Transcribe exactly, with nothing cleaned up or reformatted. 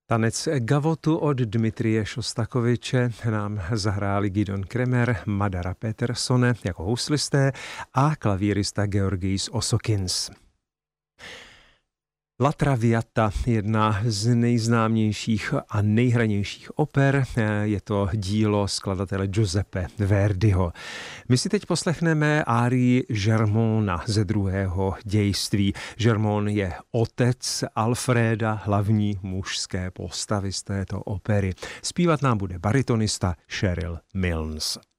Tanec Gavotu od Dmitrije Šostakoviče nám zahráli Gidon Kremer, Madara Petersone jako houslisté a klavírista Georgijs Osokins. La Traviata, jedna z nejznámějších a nejhranějších oper, je to dílo skladatele Giuseppe Verdiho. My si teď poslechneme árii Germona ze druhého dějství. Germon je otec Alfreda, hlavní mužské postavy z této opery. Zpívat nám bude baritonista Cheryl Milnes.